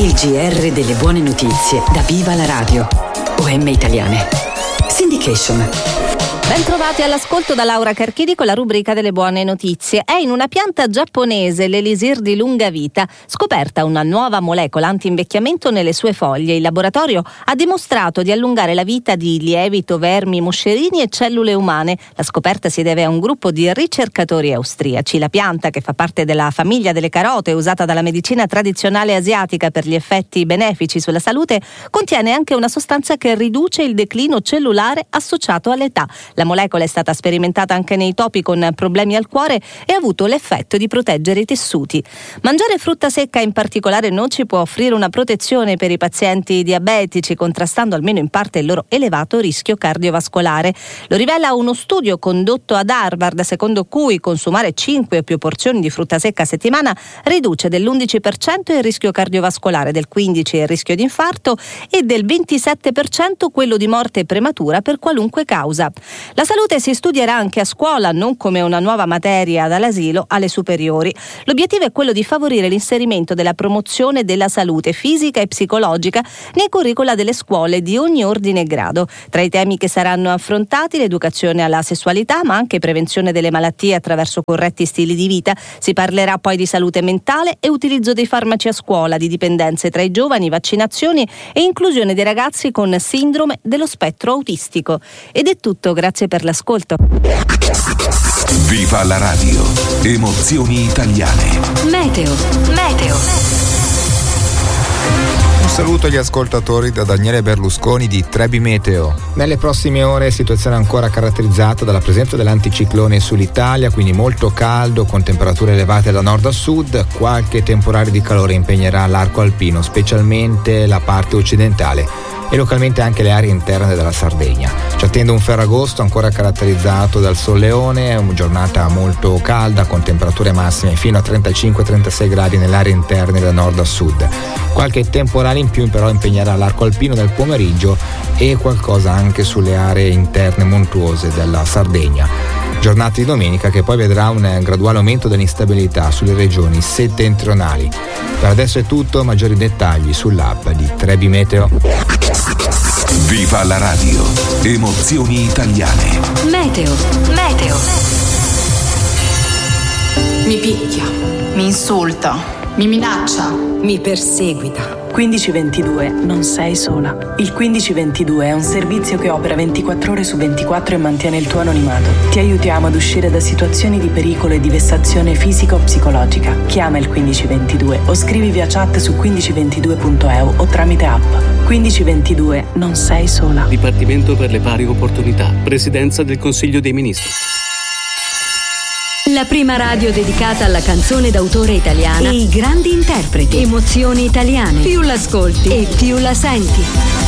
Il GR delle buone notizie da Viva la Radio. OM Italiane. Syndication. Bentrovati all'ascolto da Laura Carchidi con la rubrica delle buone notizie. È in una pianta giapponese, l'elisir di lunga vita, scoperta una nuova molecola anti-invecchiamento nelle sue foglie. Il laboratorio ha dimostrato di allungare la vita di lievito, vermi, moscerini e cellule umane. La scoperta si deve a un gruppo di ricercatori austriaci. La pianta, che fa parte della famiglia delle carote, usata dalla medicina tradizionale asiatica per gli effetti benefici sulla salute, contiene anche una sostanza che riduce il declino cellulare associato all'età. La molecola è stata sperimentata anche nei topi con problemi al cuore e ha avuto l'effetto di proteggere i tessuti. Mangiare frutta secca, in particolare noci, può offrire una protezione per i pazienti diabetici, contrastando almeno in parte il loro elevato rischio cardiovascolare. Lo rivela uno studio condotto ad Harvard, secondo cui consumare 5 o più porzioni di frutta secca a settimana riduce dell'11% il rischio cardiovascolare, del 15% il rischio di infarto e del 27% quello di morte prematura per qualunque causa. La salute si studierà anche a scuola, non come una nuova materia dall'asilo alle superiori. L'obiettivo è quello di favorire l'inserimento della promozione della salute fisica e psicologica nei curricula delle scuole di ogni ordine e grado. Tra i temi che saranno affrontati l'educazione alla sessualità, ma anche prevenzione delle malattie attraverso corretti stili di vita. Si parlerà poi di salute mentale e utilizzo dei farmaci a scuola, di dipendenze tra i giovani, vaccinazioni e inclusione dei ragazzi con sindrome dello spettro autistico. Ed è tutto, grazie per l'ascolto. Viva la radio, emozioni italiane. Meteo. Un saluto agli ascoltatori da Daniele Berlusconi di Trebi Meteo. Nelle prossime ore situazione ancora caratterizzata dalla presenza dell'anticiclone sull'Italia, quindi molto caldo con temperature elevate da nord a sud. Qualche temporale di calore impegnerà l'arco alpino, specialmente la parte occidentale e localmente anche le aree interne della Sardegna. Ci attende un Ferragosto ancora caratterizzato dal solleone, una giornata molto calda con temperature massime fino a 35-36 gradi nelle aree interne da nord a sud. Qualche temporale in più però impegnerà l'arco alpino nel pomeriggio e qualcosa anche sulle aree interne montuose della Sardegna. Giornata di domenica che poi vedrà un graduale aumento dell'instabilità sulle regioni settentrionali. Per adesso è tutto, maggiori dettagli sull'app di Trebi Meteo. Viva la radio, emozioni italiane. Meteo. Mi picchia, mi insulta, mi minaccia, mi perseguita. 1522, non sei sola. Il 1522 è un servizio che opera 24 ore su 24 e mantiene il tuo anonimato. Ti aiutiamo ad uscire da situazioni di pericolo e di vessazione fisica o psicologica. Chiama il 1522 o scrivi via chat su 1522.eu o tramite app. 1522, non sei sola. Dipartimento per le pari opportunità. Presidenza del Consiglio dei Ministri. La prima radio dedicata alla canzone d'autore italiana e i grandi interpreti. Emozioni italiane. Più l'ascolti e più la senti.